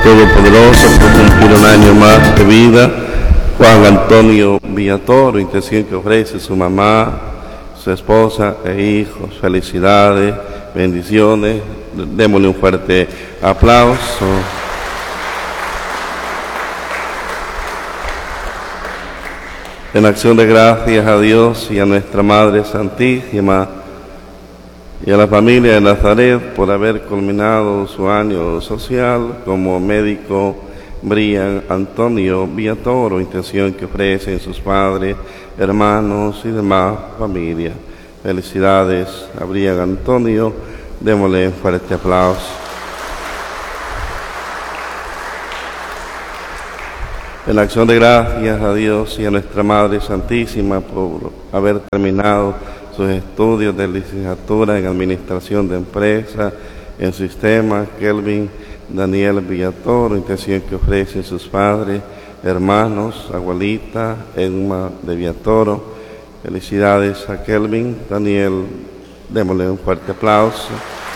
Todopoderoso por cumplir un año más de vida. Juan Antonio Villatoro, intención que ofrece su mamá, su esposa e hijos. Felicidades, bendiciones. Démosle un fuerte aplauso. En acción de gracias a Dios y a nuestra Madre Santísima y a la familia de Nazaret por haber culminado su año social como médico Brian Antonio Villatoro, intención que ofrecen sus padres, hermanos y demás familia. Felicidades a Brian Antonio, démosle un fuerte aplauso. En acción de gracias a Dios y a nuestra Madre Santísima por haber terminado sus estudios de licenciatura en Administración de Empresas en Sistemas, Kelvin Daniel Villatoro, intención que ofrecen sus padres, hermanos, abuelita Edma de Villatoro. Felicidades a Kelvin Daniel, démosle un fuerte aplauso.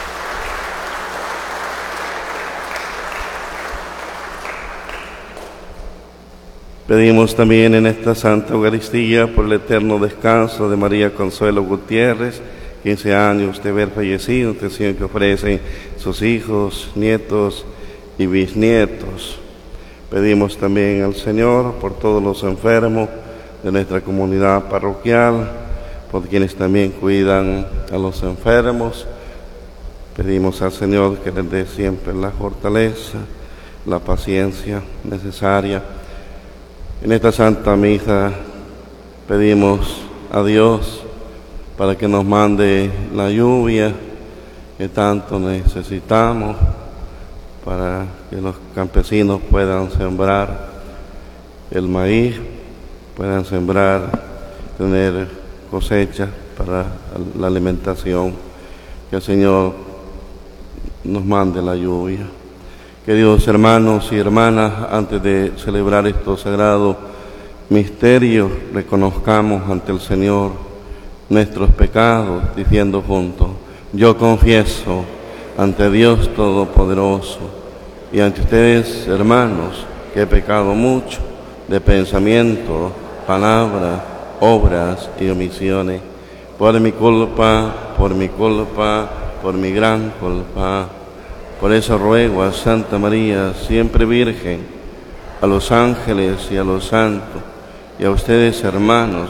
Pedimos también en esta Santa Eucaristía por el eterno descanso de María Consuelo Gutiérrez, 15 años de haber fallecido, intención que ofrecen sus hijos, nietos y bisnietos. Pedimos también al Señor por todos los enfermos de nuestra comunidad parroquial, por quienes también cuidan a los enfermos. Pedimos al Señor que les dé siempre la fortaleza, la paciencia necesaria. En esta Santa Misa pedimos a Dios para que nos mande la lluvia que tanto necesitamos para que los campesinos puedan sembrar el maíz, puedan sembrar, tener cosechas para la alimentación. Que el Señor nos mande la lluvia. Queridos hermanos y hermanas, antes de celebrar estos sagrados misterios, reconozcamos ante el Señor nuestros pecados, diciendo juntos: yo confieso ante Dios Todopoderoso y ante ustedes, hermanos, que he pecado mucho de pensamiento, palabra, obras y omisiones, por mi culpa, por mi gran culpa. Por eso ruego a Santa María, siempre Virgen, a los ángeles y a los santos, y a ustedes, hermanos,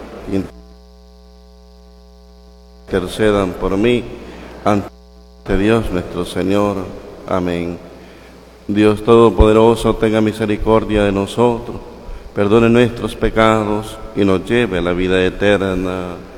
intercedan por mí ante Dios nuestro Señor. Amén. Dios Todopoderoso, tenga misericordia de nosotros, perdone nuestros pecados y nos lleve a la vida eterna.